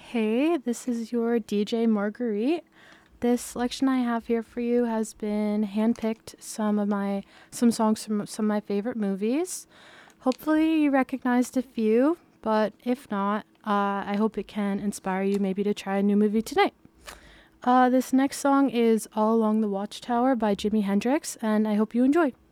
Hey, this is your DJ Marguerite. This selection I have here for you has been handpicked some songs from some of my favorite movies. Hopefully you recognized a few, but if not, I hope it can inspire you maybe to try a new movie tonight. This next song is All Along the Watchtower by Jimi Hendrix, and I hope you enjoy.